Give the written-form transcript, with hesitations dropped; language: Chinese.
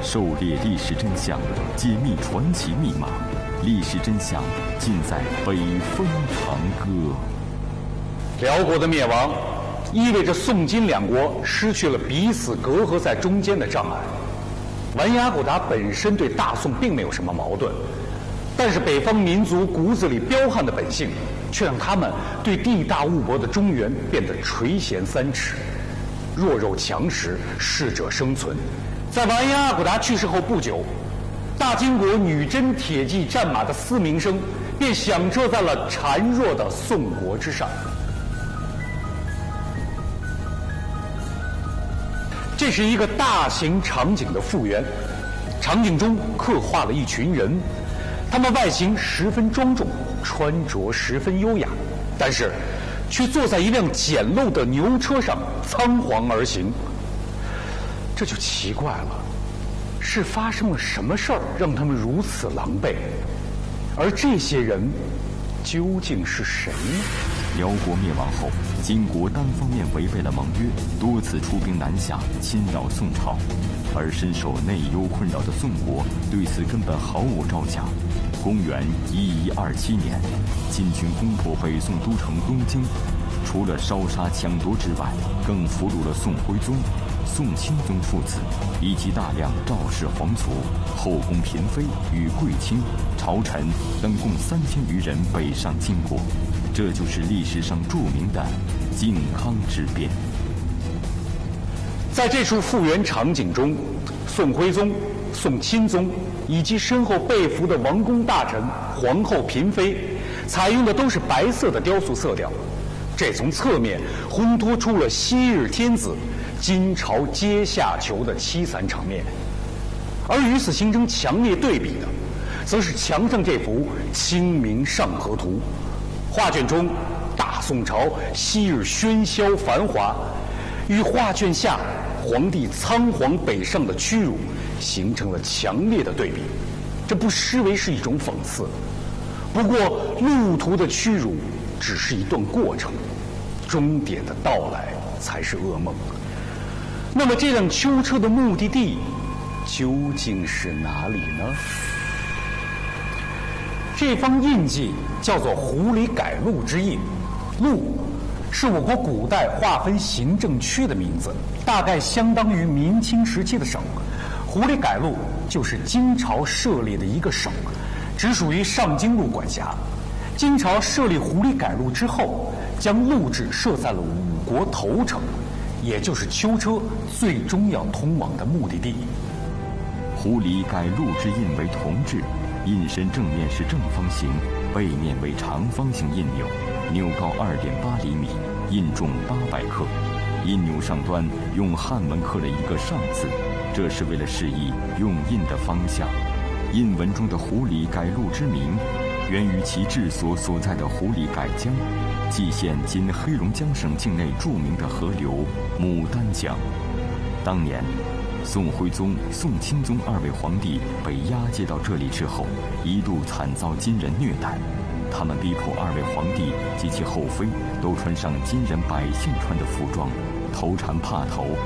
狩猎历史真相，解密传奇密码。历史真相尽在北风长歌。 辽国的灭亡，意味着宋金两国失去了彼此隔阂在中间的障碍。完颜阿骨打本身对大宋并没有什么矛盾，但是北方民族骨子里彪悍的本性，却让他们对地大物博的中原变得垂涎三尺。弱肉强食，适者生存。在完颜阿骨打去世后不久，大金国女真铁骑战马的嘶鸣声便响彻在了孱弱的宋国之上。这是一个大型场景的复原，场景中刻画了一群人，他们外形十分庄重，穿着十分优雅，但是却坐在一辆简陋的牛车上仓皇而行。这就奇怪了，是发生了什么事儿让他们如此狼狈？而这些人究竟是谁呢？ 辽国灭亡后，金国单方面违背了盟约，多次出兵南下侵扰宋朝，而深受内忧困扰的宋国对此根本毫无招架。公元1127年，金军攻破北宋都城东京，除了烧杀抢夺之外，更俘虏了宋徽宗、宋钦宗父子以及大量赵氏皇族、后宫嫔妃与贵卿、朝臣等共3000余人北上金国。这就是历史上著名的靖康之变。 在这处复原场景中，宋徽宗、宋钦宗以及身后被俘的王公大臣、皇后嫔妃，采用的都是白色的雕塑色调，这从侧面烘托出了昔日天子金朝阶下囚的凄惨场面。而与此形成强烈对比的，则是墙上这幅《清明上河图》。画卷中，大宋朝昔日喧嚣繁华，与画卷下皇帝仓皇北上的屈辱形成了强烈的对比，这不失为是一种讽刺。不过，路途的屈辱只是一段过程，终点的到来才是噩梦。那么，这辆囚车的目的地究竟是哪里呢？这方印记叫做狐狸改路之印，路是我国古代划分行政区的名字，大概相当于明清时期的省。狐狸改路就是金朝设立的一个省，只属于上京路管辖。金朝设立狐狸改路之后，将路制设在了五国头城，也就是囚车最终要通往的目的地。 狐狸改路之印为铜制，印身正面是正方形，背面为长方形印钮，钮高2.8厘米，印重800克。印钮上端用汉文刻了一个上字，这是为了示意用印的方向。印文中的狐狸改路之名，源于其治所所在的狐狸改江，蓟县今黑龙江省境内著名的河流牡丹江。当年宋徽宗、宋钦宗2位皇帝被押解到这里之后，一度惨遭金人虐待。他们逼迫2位皇帝及其后妃都穿上金人百姓穿的服装，头缠帕头，